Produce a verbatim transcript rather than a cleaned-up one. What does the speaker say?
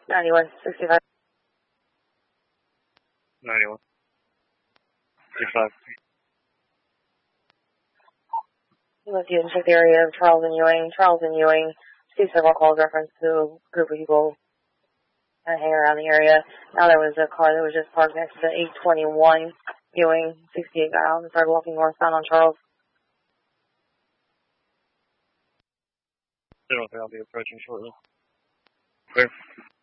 ninety-one sixty-five. ninety-one sixty-five. Let's you check the area of Charles and Ewing. Charles and Ewing, see several calls reference to a group of people kind of hanging around the area. Now there was a car that was just parked next to eight twenty-one Ewing. sixty-eight got out and started walking northbound on Charles. I don't think I'll be approaching shortly. Clear.